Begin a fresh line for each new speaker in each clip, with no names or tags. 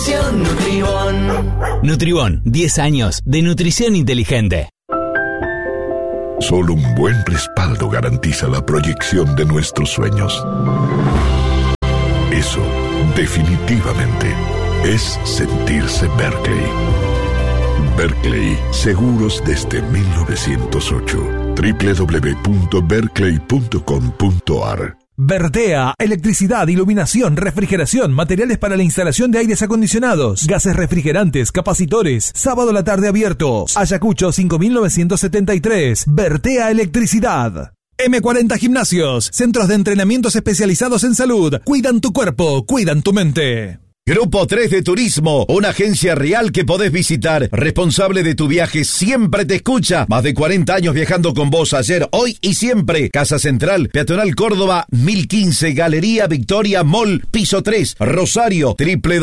Nutribón.
Nutribón, 10 años de nutrición inteligente.
Solo un buen respaldo garantiza la proyección de nuestros sueños. Eso, definitivamente, es sentirse Berkeley. Berkeley, seguros desde 1908. www.berkeley.com.ar.
Bertea, electricidad, iluminación, refrigeración, materiales para la instalación de aires acondicionados, gases refrigerantes, capacitores, sábado a la tarde abiertos. Ayacucho 5973, Bertea Electricidad. M40 Gimnasios, centros de entrenamientos especializados en salud, cuidan tu cuerpo, cuidan tu mente.
Grupo 3 de Turismo, una agencia real que podés visitar. Responsable de tu viaje, siempre te escucha. Más de 40 años viajando con vos, ayer, hoy y siempre. Casa Central, Peatonal Córdoba, 1015, Galería Victoria Mall, piso 3, Rosario,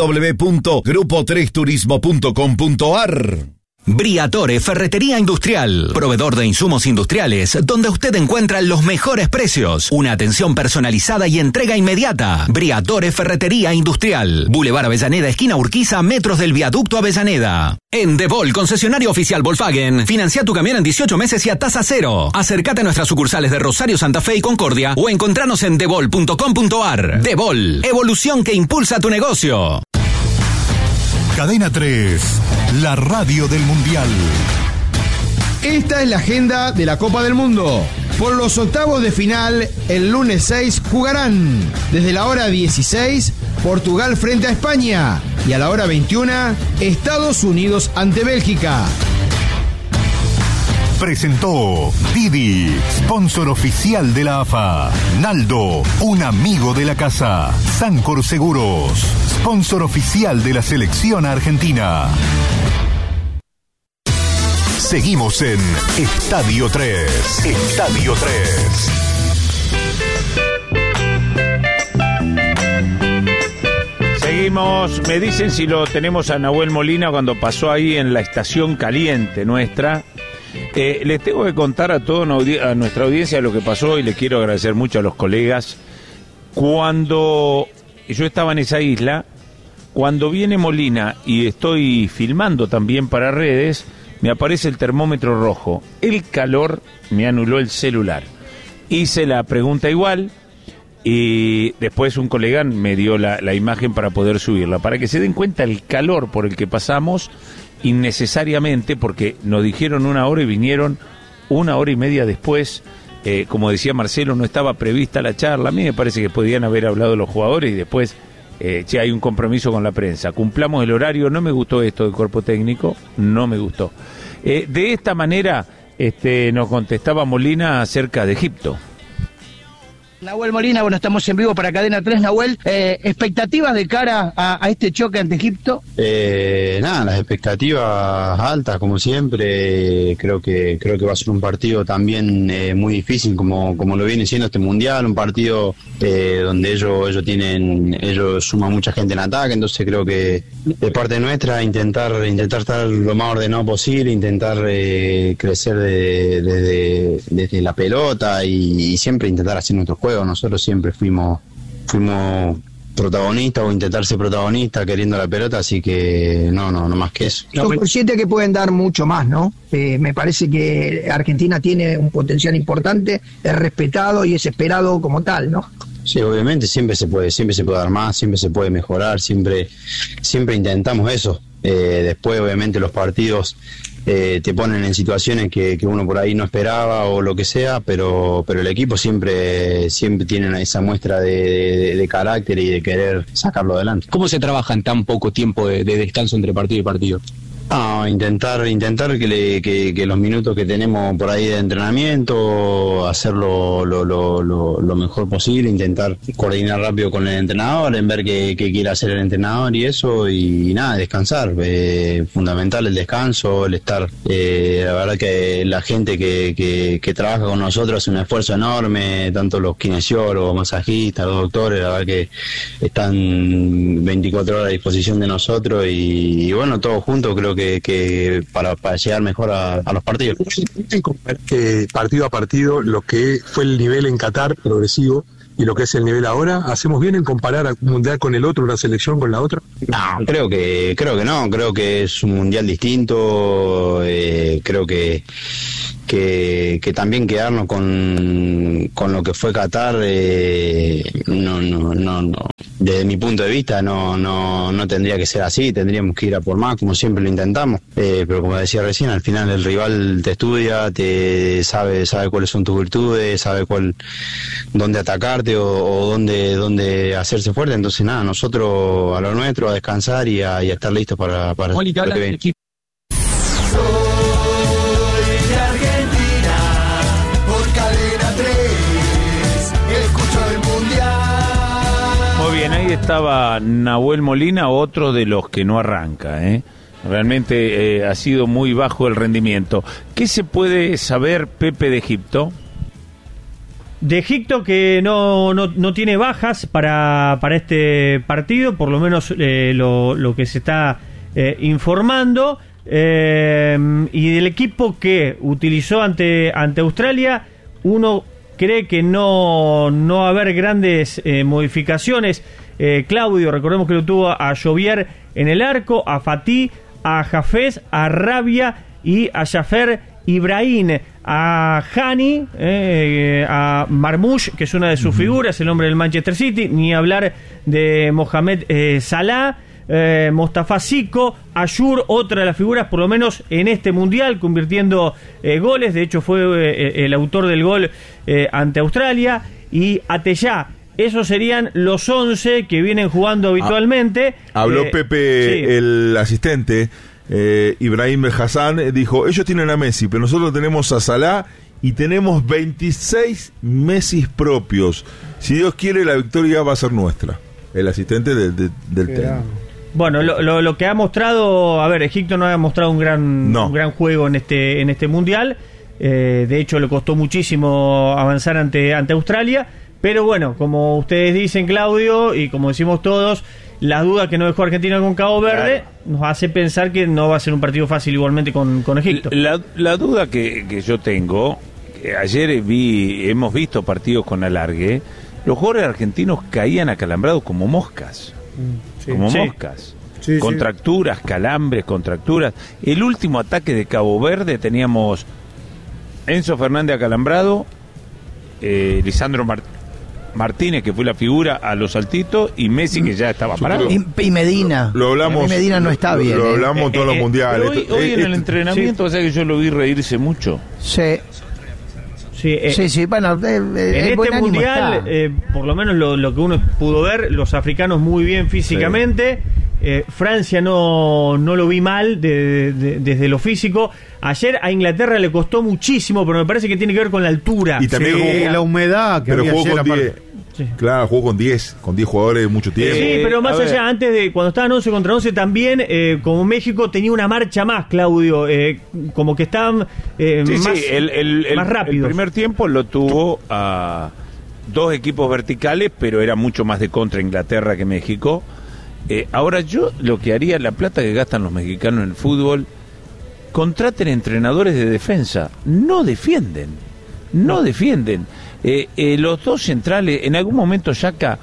www.grupo3turismo.com.ar.
Briatore Ferretería Industrial, proveedor de insumos industriales, donde usted encuentra los mejores precios, una atención personalizada y entrega inmediata. Briatore Ferretería Industrial, Boulevard Avellaneda, esquina Urquiza, metros del viaducto Avellaneda. En Devol, concesionario oficial Volkswagen, financia tu camión en 18 meses y a tasa cero. Acércate a nuestras sucursales de Rosario, Santa Fe y Concordia o encontranos en devol.com.ar. Devol, evolución que impulsa tu negocio.
Cadena 3, la radio del Mundial.
Esta es la agenda de la Copa del Mundo. Por los octavos de final, el lunes 6 jugarán desde la hora 16 Portugal frente a España y a la hora 21 Estados Unidos ante Bélgica.
Presentó Didi, sponsor oficial de la AFA. Naldo, un amigo de la casa. Sancor Seguros, sponsor oficial de la selección argentina. Seguimos en Estadio 3. Estadio 3.
Seguimos, me dicen si lo tenemos a Nahuel Molina cuando pasó ahí en la estación caliente nuestra. Les tengo que contar a toda a nuestra audiencia lo que pasó y les quiero agradecer mucho a los colegas. Cuando yo estaba en esa isla, cuando viene Molina y estoy filmando también para redes, me aparece el termómetro rojo. El calor me anuló el celular. Hice la pregunta igual y después un colega me dio la imagen para poder subirla, para que se den cuenta el calor por el que pasamos innecesariamente, porque nos dijeron 1 hora y vinieron 1 hora y media después. Como decía Marcelo, no estaba prevista la charla. A mí me parece que podían haber hablado los jugadores y después hay un compromiso con la prensa. Cumplamos el horario. No me gustó esto del cuerpo técnico, no me gustó. De esta manera nos contestaba Molina acerca de Egipto.
Nahuel Molina, bueno, estamos en vivo para Cadena 3. Nahuel, ¿expectativas de cara a este choque ante Egipto?
Nada, las expectativas altas, como siempre. Creo que va a ser un partido también muy difícil, como lo viene siendo este Mundial, un partido donde ellos suman mucha gente en ataque, entonces creo que de parte nuestra intentar estar lo más ordenado posible, intentar crecer desde la pelota y siempre intentar hacer nuestro juego. Nosotros siempre fuimos protagonistas o intentar ser protagonistas queriendo la pelota, así que no más que eso.
Son conscientes que pueden dar mucho más, ¿no? Me parece que Argentina tiene un potencial importante, es respetado y es esperado como tal, ¿no?
Sí, obviamente siempre se puede dar más, siempre se puede mejorar, siempre intentamos eso. Después obviamente los partidos te ponen en situaciones que uno por ahí no esperaba o lo que sea, pero el equipo siempre tiene esa muestra de carácter y de querer sacarlo adelante.
¿Cómo se trabaja en tan poco tiempo de descanso entre partido y partido?
No, intentar que los minutos que tenemos por ahí de entrenamiento, hacerlo lo mejor posible, intentar coordinar rápido con el entrenador, en ver qué quiere hacer el entrenador y eso, y nada, descansar. Fundamental el descanso, el estar. La verdad que la gente que trabaja con nosotros hace un esfuerzo enorme, tanto los kinesiólogos, masajistas, los doctores, la verdad que están 24 horas a disposición de nosotros y bueno, todos juntos creo que para llegar mejor a los partidos.
Partido a partido, lo que fue el nivel en Qatar progresivo
y lo que es el nivel ahora? ¿Hacemos bien en comparar al mundial con el otro, una selección con la otra?
No, creo que no, creo que es un mundial distinto, creo que también quedarnos con lo que fue Qatar, no, desde mi punto de vista no tendría que ser así, tendríamos que ir a por más, como siempre lo intentamos, pero como decía recién, al final el rival te estudia, te sabe cuáles son tus virtudes, sabe dónde atacarte o dónde hacerse fuerte, entonces nada, nosotros a lo nuestro, a descansar y a estar listos para lo que viene.
Muy bien, ahí estaba Nahuel Molina, otro de los que no arranca, Realmente ha sido muy bajo el rendimiento. ¿Qué se puede saber, Pepe, de Egipto?
De Egipto, que no tiene bajas para este partido, por lo menos lo que se está informando, y del equipo que utilizó ante Australia, uno cree que no va a haber grandes modificaciones. Claudio, recordemos que lo tuvo a Jovier en el arco, a Fatih, a Hafez, a Rabia y a Jafer Ibrahim, a Hani, a Marmoush, que es una de sus figuras, el hombre del Manchester City, ni hablar de Mohamed Salah, Mostafa Siko, Ayur, otra de las figuras, por lo menos en este mundial, convirtiendo goles. De hecho, fue el autor del gol ante Australia. Y Ateyá. Esos serían los 11 que vienen jugando habitualmente.
Habló Pepe, sí, el asistente, Ibrahim Hassan, dijo: ellos tienen a Messi, pero nosotros tenemos a Salah y tenemos 26 Messi propios. Si Dios quiere, la victoria va a ser nuestra. El asistente del técnico.
Bueno, lo que ha mostrado, a ver, Egipto no ha mostrado un gran juego en este mundial. De hecho, le costó muchísimo avanzar ante Australia. Pero bueno, como ustedes dicen, Claudio, y como decimos todos, la duda que no dejó Argentina con Cabo Verde nos hace pensar que no va a ser un partido fácil igualmente con Egipto.
La duda que yo tengo, que ayer hemos visto partidos con alargue, los jugadores argentinos caían acalambrados como moscas. Moscas. Sí, contracturas, calambres, contracturas. El último ataque de Cabo Verde teníamos Enzo Fernández acalambrado, Lisandro Martínez, que fue la figura a los saltitos, y Messi, que ya estaba parado.
Y Medina.
Lo hablamos.
Medina no está bien.
Lo hablamos todos los mundiales.
Hoy en el entrenamiento, o sea que yo lo vi reírse mucho.
Sí. Sí, bueno,
en este mundial, por lo menos lo que uno pudo ver, los africanos muy bien físicamente. Francia no lo vi mal desde lo físico. Ayer a Inglaterra le costó muchísimo, pero me parece que tiene que ver con la altura.
Y también jugó,
la humedad que había
jugó con 10. Claro, jugó con 10 jugadores de mucho tiempo.
Sí, pero más allá, antes de cuando estaban 11 contra 11 también, como México tenía una marcha más, Claudio, como que estaban más rápidos.
El primer tiempo lo tuvo a dos equipos verticales, pero era mucho más de contra Inglaterra que México. Ahora yo lo que haría, la plata que gastan los mexicanos en el fútbol, contraten entrenadores de defensa. No defienden. Los dos centrales, en algún momento Xhaka,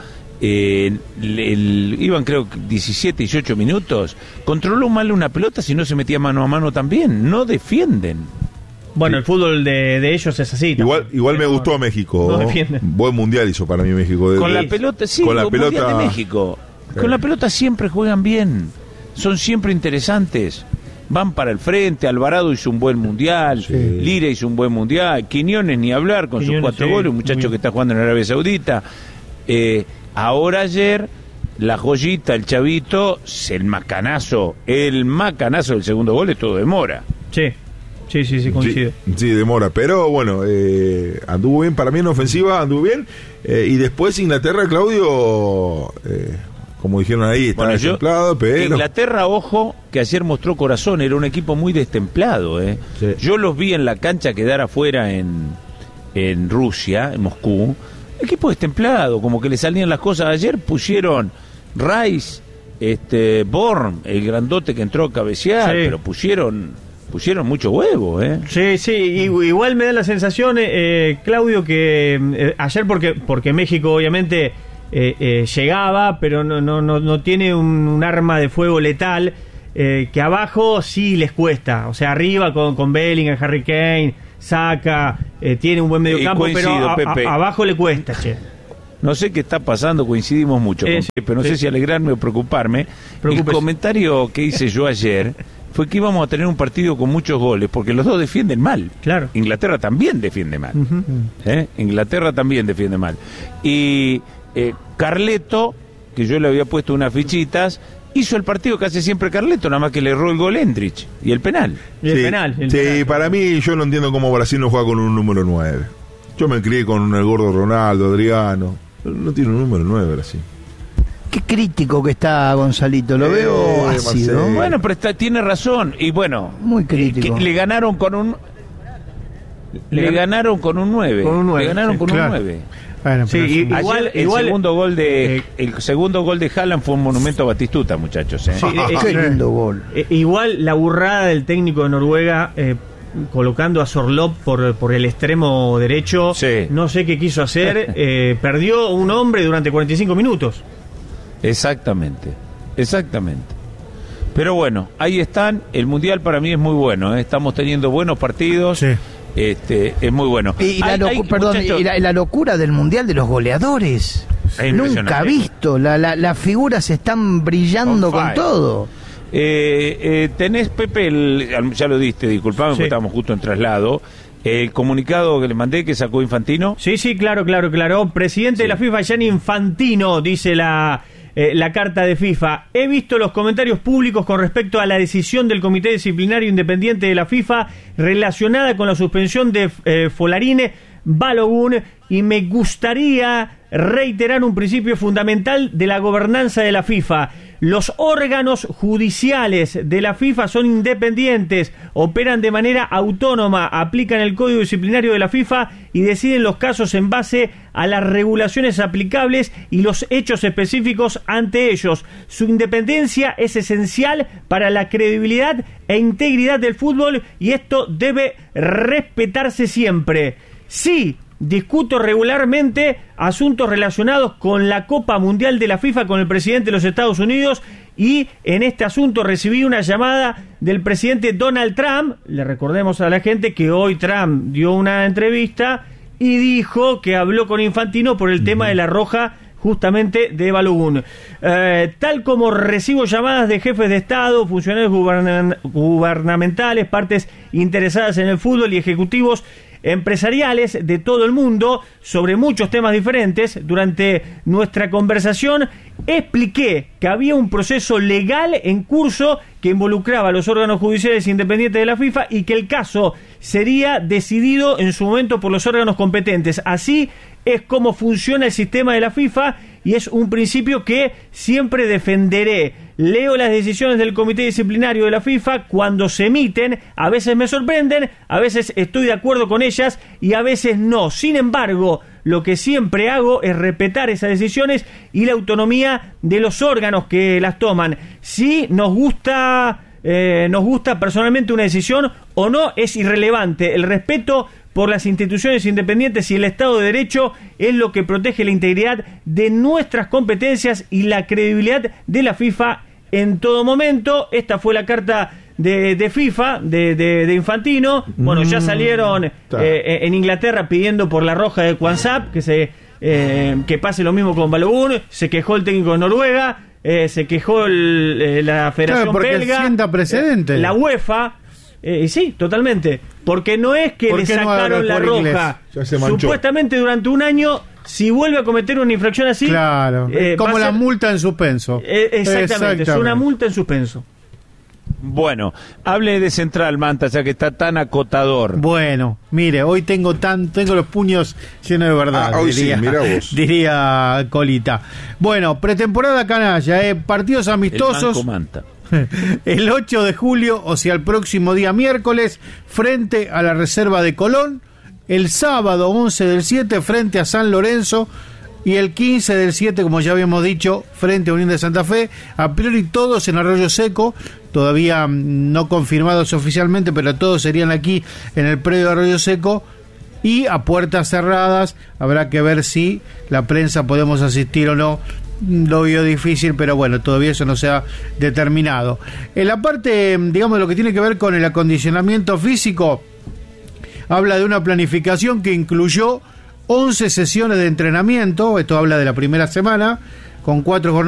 iban creo 17, 18 minutos, controló mal una pelota, si no se metía mano a mano también. No defienden.
Bueno, el fútbol de ellos es así.
Igual me gustó México.
No defienden.
Buen mundial hizo para mí México.
Con la pelota, sí, con la pelota de México. Con la pelota siempre juegan bien, son siempre interesantes, van para el frente. Alvarado hizo un buen mundial, Lira hizo un buen mundial, Quiñones ni hablar con sus 4 goles, un muchacho que está jugando en Arabia Saudita. Ahora ayer, la joyita, el chavito, el macanazo del segundo gol es todo demora.
Sí, coincido.
Sí, demora, pero bueno, anduvo bien, para mí en ofensiva anduvo bien, y después Inglaterra, Claudio, como dijeron ahí, está destemplado, pero...
Inglaterra, ojo, que ayer mostró corazón, era un equipo muy destemplado, Sí. Yo los vi en la cancha quedar afuera en Rusia, en Moscú, equipo destemplado, como que le salían las cosas. Ayer pusieron Rice, Born, el grandote que entró a cabecear, pero pusieron pusieron mucho huevo,
Sí, sí, igual me da la sensación, Claudio, que ayer porque México obviamente llegaba, pero no tiene un arma de fuego letal, que abajo sí les cuesta, o sea, arriba con Bellingham, Harry Kane, Saka, tiene un buen mediocampo, pero abajo le cuesta, che.
No sé qué está pasando, coincidimos mucho, pero no sé si alegrarme o preocuparme. El comentario que hice yo ayer fue que íbamos a tener un partido con muchos goles, porque los dos defienden mal.
Claro.
Inglaterra también defiende mal. Inglaterra también defiende mal. Y Carleto, que yo le había puesto unas fichitas, hizo el partido que hace siempre Carleto, nada más que le erró el gol Endrich y el penal.
Para mí, yo no entiendo cómo Brasil no juega con un número 9. Yo me crié con el gordo Ronaldo, Adriano. No tiene un número 9 Brasil.
Qué crítico que está Gonzalito, lo veo ácido.
Marcelo.
Bueno, pero tiene razón. Y bueno,
muy crítico.
Le ganaron con un 9. Le ganaron con un 9.
Un
9.
Bueno, sí, igual
el segundo gol de Haaland fue un monumento a Batistuta, muchachos.
Sí, qué lindo gol.
Igual la burrada del técnico de Noruega, colocando a Sorloth por el extremo derecho, no sé qué quiso hacer, perdió un hombre durante 45 minutos.
Exactamente. Pero bueno, ahí están. El Mundial para mí es muy bueno, estamos teniendo buenos partidos. Es muy bueno.
Y la locura del Mundial de los goleadores. Nunca visto. Las figuras están brillando con todo.
Tenés, Pepe, ya lo diste, disculpame, porque estábamos justo en traslado. El comunicado que le mandé que sacó Infantino.
Sí, claro. Presidente de la FIFA, Gianni Infantino, dice la carta de FIFA. He visto los comentarios públicos con respecto a la decisión del Comité Disciplinario Independiente de la FIFA relacionada con la suspensión de Folarin Balogun, y me gustaría reiterar un principio fundamental de la gobernanza de la FIFA. Los órganos judiciales de la FIFA son independientes, operan de manera autónoma, aplican el código disciplinario de la FIFA y deciden los casos en base a las regulaciones aplicables y los hechos específicos ante ellos. Su independencia es esencial para la credibilidad e integridad del fútbol, y esto debe respetarse siempre. Sí, discuto regularmente asuntos relacionados con la Copa Mundial de la FIFA con el presidente de los Estados Unidos, y en este asunto recibí una llamada del presidente Donald Trump. Le recordemos a la gente que hoy Trump dio una entrevista y dijo que habló con Infantino por el tema de la roja justamente de Balogun. Tal como recibo llamadas de jefes de Estado, funcionarios gubernamentales, partes interesadas en el fútbol y ejecutivos empresariales de todo el mundo sobre muchos temas diferentes, durante nuestra conversación expliqué que había un proceso legal en curso que involucraba a los órganos judiciales independientes de la FIFA y que el caso sería decidido en su momento por los órganos competentes. Así es como funciona el sistema de la FIFA y es un principio que siempre defenderé. Leo las decisiones del Comité Disciplinario de la FIFA cuando se emiten, a veces me sorprenden, a veces estoy de acuerdo con ellas y a veces no. Sin embargo, lo que siempre hago es respetar esas decisiones y la autonomía de los órganos que las toman. Si nos gusta personalmente una decisión o no, es irrelevante. El respeto por las instituciones independientes y el Estado de Derecho es lo que protege la integridad de nuestras competencias y la credibilidad de la FIFA en todo momento. Esta fue la carta de FIFA, de Infantino. Bueno, ya salieron en Inglaterra pidiendo por la roja de Kwanzaa, que pase lo mismo con Balogun. Se quejó el técnico de Noruega, se quejó la Federación Belga,
sienta precedente.
La UEFA. Sí, totalmente. Porque no es que le sacaron la roja. Supuestamente durante un año, si vuelve a cometer una infracción así...
Claro, como la multa en suspenso.
Exactamente, es una multa en suspenso.
Bueno, hable de Central, Manta, ya que está tan acotador.
Bueno, mire, hoy tengo los puños llenos de verdad.
Hoy diría, sí, mirá vos.
Diría Colita. Bueno, pretemporada canalla, partidos amistosos.
El Manta.
El 8 de julio, o sea, el próximo día miércoles, frente a la Reserva de Colón. El sábado 11 del 7, frente a San Lorenzo. y el 15 del 7, como ya habíamos dicho, frente a Unión de Santa Fe, a priori todos en Arroyo Seco, todavía no confirmados oficialmente, pero todos serían aquí en el predio de Arroyo Seco, y a puertas cerradas. Habrá que ver si la prensa podemos asistir o no. Lo veo difícil, pero bueno, todavía eso no se ha determinado. En la parte, digamos, lo que tiene que ver con el acondicionamiento físico, habla de una planificación que incluyó 11 sesiones de entrenamiento. Esto habla de la primera semana, con 4 jornadas